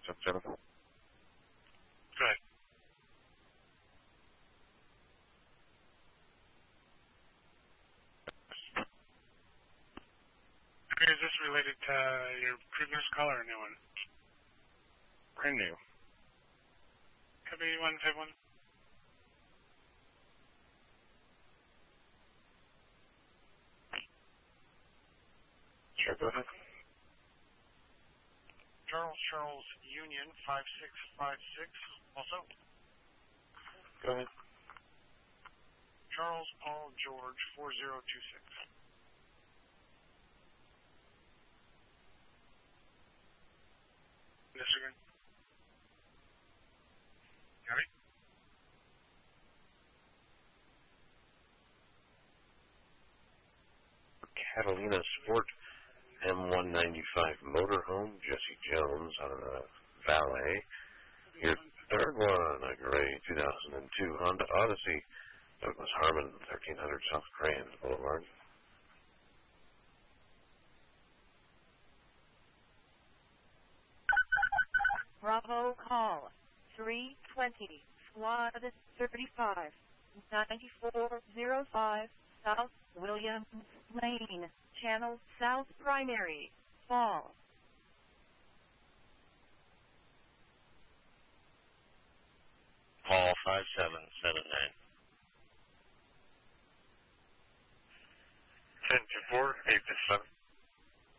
7. Go ahead. Okay, is this related to your previous call or a new one? Brand new. Copy 151. Sure, go ahead. Charles Union 5656. Also. Go ahead. Charles Paul George 4026. Michigan. Got it? Catalina Sport M195 motorhome, Jesse Jones on a valet. Your third one, a gray 2002 Honda Odyssey, Douglas Harmon, 1300 South Grand Boulevard. Bravo call 320 squad 35 9405 South Williams Lane, Channel South Primary, Fall.